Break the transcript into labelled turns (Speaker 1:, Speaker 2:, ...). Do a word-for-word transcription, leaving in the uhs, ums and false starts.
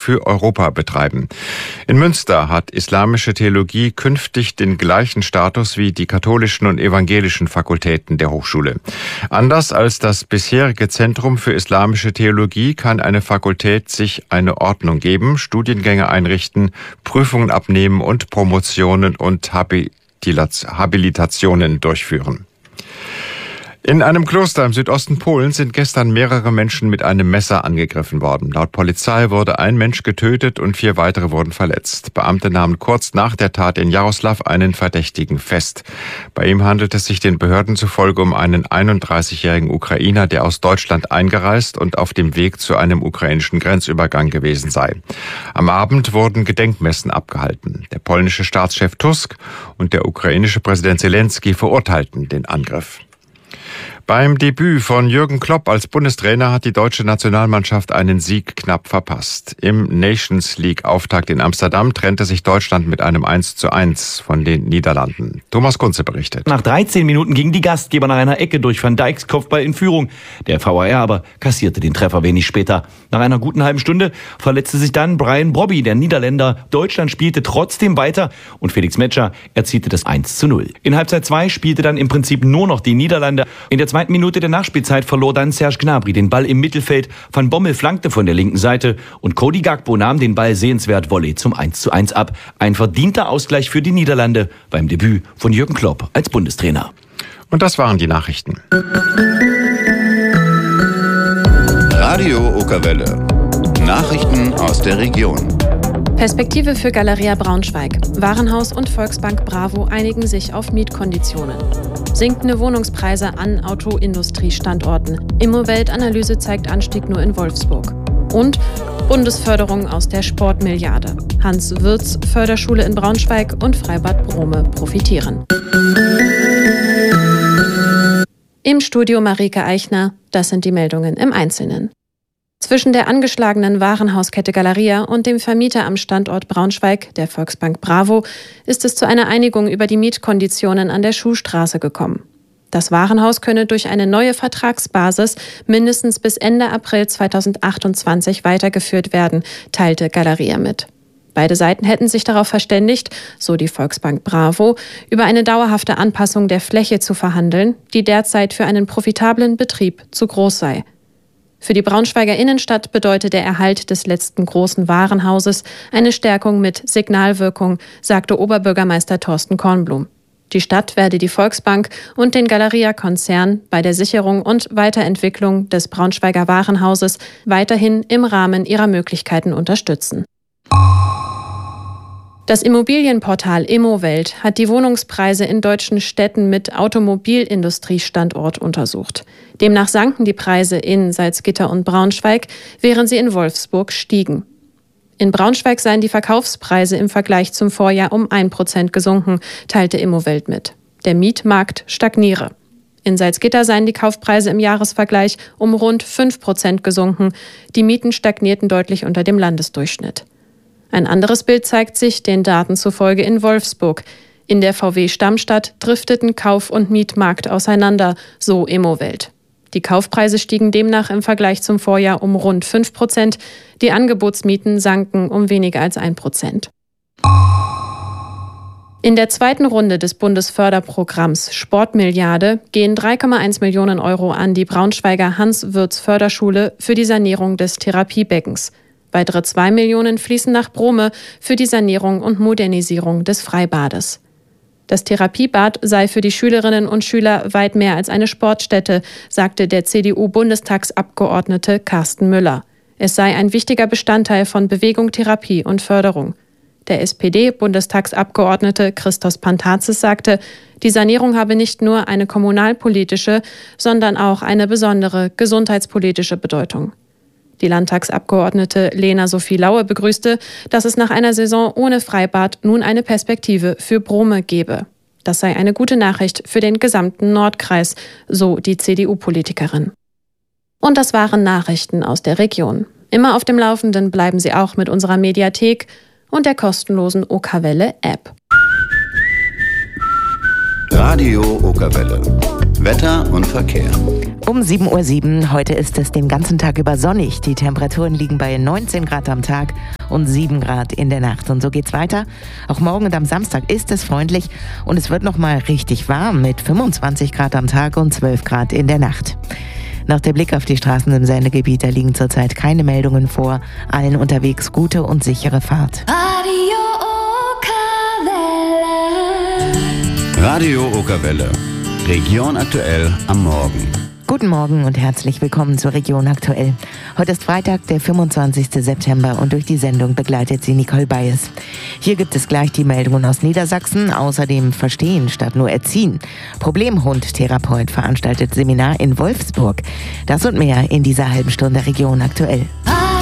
Speaker 1: für Europa betreiben. In Münster hat islamische Theologie künftig den gleichen Status wie die katholischen und evangelischen Fakultäten der Hochschule. Anders als das bisherige Zentrum für islamische Theologie kann eine Fakultät sich eine Ordnung geben, Studiengänge einrichten, Prüfungen abnehmen und Promotionen und Habilitationen durchführen. In einem Kloster im Südosten Polens sind gestern mehrere Menschen mit einem Messer angegriffen worden. Laut Polizei wurde ein Mensch getötet und vier weitere wurden verletzt. Beamte nahmen kurz nach der Tat in Jaroslav einen Verdächtigen fest. Bei ihm handelt es sich den Behörden zufolge um einen einunddreißigjährigen Ukrainer, der aus Deutschland eingereist und auf dem Weg zu einem ukrainischen Grenzübergang gewesen sei. Am Abend wurden Gedenkmessen abgehalten. Der polnische Staatschef Tusk und der ukrainische Präsident Selenskyj verurteilten den Angriff. Beim Debüt von Jürgen Klopp als Bundestrainer hat die deutsche Nationalmannschaft einen Sieg knapp verpasst. Im Nations League-Auftakt in Amsterdam trennte sich Deutschland mit einem eins zu eins von den Niederlanden. Thomas Kunze berichtet.
Speaker 2: Nach dreizehn Minuten gingen die Gastgeber nach einer Ecke durch Van Dijks Kopfball in Führung. Der V A R aber kassierte den Treffer wenig später. Nach einer guten halben Stunde verletzte sich dann Brian Brobby, der Niederländer. Deutschland spielte trotzdem weiter und Felix Metscher erzielte das eins zu null. In Halbzeit zwei spielte dann im Prinzip nur noch die Niederlande. In der zweiten Minute der Nachspielzeit verlor dann Serge Gnabry den Ball im Mittelfeld. Van Bommel flankte von der linken Seite und Cody Gakpo nahm den Ball sehenswert Volley zum eins zu eins ab. Ein verdienter Ausgleich für die Niederlande beim Debüt von Jürgen Klopp als Bundestrainer.
Speaker 1: Und das waren die Nachrichten.
Speaker 3: Radio Okerwelle. Nachrichten aus der Region.
Speaker 4: Perspektive für Galeria Braunschweig. Warenhaus und Volksbank Bravo einigen sich auf Mietkonditionen. Sinkende Wohnungspreise an Autoindustriestandorten. Immowelt-Analyse zeigt Anstieg nur in Wolfsburg. Und Bundesförderung aus der Sportmilliarde. Hans-Wirz-Förderschule in Braunschweig und Freibad Brome profitieren. Im Studio Marike Eichner, das sind die Meldungen im Einzelnen. Zwischen der angeschlagenen Warenhauskette Galeria und dem Vermieter am Standort Braunschweig, der Volksbank Bravo, ist es zu einer Einigung über die Mietkonditionen an der Schuhstraße gekommen. Das Warenhaus könne durch eine neue Vertragsbasis mindestens bis Ende April zweitausendachtundzwanzig weitergeführt werden, teilte Galeria mit. Beide Seiten hätten sich darauf verständigt, so die Volksbank Bravo, über eine dauerhafte Anpassung der Fläche zu verhandeln, die derzeit für einen profitablen Betrieb zu groß sei. Für die Braunschweiger Innenstadt bedeutet der Erhalt des letzten großen Warenhauses eine Stärkung mit Signalwirkung, sagte Oberbürgermeister Thorsten Kornblum. Die Stadt werde die Volksbank und den Galeria-Konzern bei der Sicherung und Weiterentwicklung des Braunschweiger Warenhauses weiterhin im Rahmen ihrer Möglichkeiten unterstützen. Das Immobilienportal Immowelt hat die Wohnungspreise in deutschen Städten mit Automobilindustriestandort untersucht. Demnach sanken die Preise in Salzgitter und Braunschweig, während sie in Wolfsburg stiegen. In Braunschweig seien die Verkaufspreise im Vergleich zum Vorjahr um ein Prozent gesunken, teilte Immowelt mit. Der Mietmarkt stagniere. In Salzgitter seien die Kaufpreise im Jahresvergleich um rund fünf Prozent gesunken. Die Mieten stagnierten deutlich unter dem Landesdurchschnitt. Ein anderes Bild zeigt sich den Daten zufolge in Wolfsburg. In der V W-Stammstadt drifteten Kauf- und Mietmarkt auseinander, so Immowelt. Die Kaufpreise stiegen demnach im Vergleich zum Vorjahr um rund fünf Prozent, die Angebotsmieten sanken um weniger als ein Prozent. In der zweiten Runde des Bundesförderprogramms Sportmilliarde gehen drei Komma eins Millionen Euro an die Braunschweiger Hans-Wirz-Förderschule für die Sanierung des Therapiebeckens. Weitere zwei Millionen fließen nach Brome für die Sanierung und Modernisierung des Freibades. Das Therapiebad sei für die Schülerinnen und Schüler weit mehr als eine Sportstätte, sagte der C D U-Bundestagsabgeordnete Carsten Müller. Es sei ein wichtiger Bestandteil von Bewegung, Therapie und Förderung. Der S P D-Bundestagsabgeordnete Christos Pantazis sagte, die Sanierung habe nicht nur eine kommunalpolitische, sondern auch eine besondere gesundheitspolitische Bedeutung. Die Landtagsabgeordnete Lena Sophie Laue begrüßte, dass es nach einer Saison ohne Freibad nun eine Perspektive für Brome gebe. Das sei eine gute Nachricht für den gesamten Nordkreis, so die C D U-Politikerin. Und das waren Nachrichten aus der Region. Immer auf dem Laufenden bleiben Sie auch mit unserer Mediathek und der kostenlosen Okerwelle-App.
Speaker 3: Radio Okerwelle. Wetter und Verkehr.
Speaker 5: Um sieben Uhr sieben, heute ist es den ganzen Tag über sonnig. Die Temperaturen liegen bei neunzehn Grad am Tag und sieben Grad in der Nacht. Und so geht's weiter. Auch morgen und am Samstag ist es freundlich und es wird nochmal richtig warm mit fünfundzwanzig Grad am Tag und zwölf Grad in der Nacht. Noch der Blick auf die Straßen im Sendegebiet, da liegen zurzeit keine Meldungen vor. Allen unterwegs gute und sichere Fahrt.
Speaker 3: Radio Okerwelle. Radio Okerwelle. Region aktuell am Morgen.
Speaker 5: Guten Morgen und herzlich willkommen zur Region aktuell. Heute ist Freitag, der fünfundzwanzigsten September und durch die Sendung begleitet sie Nicole Bayes. Hier gibt es gleich die Meldungen aus Niedersachsen, außerdem Verstehen statt nur Erziehen. Problemhund-Therapeut veranstaltet Seminar in Wolfsburg. Das und mehr in dieser halben Stunde Region aktuell.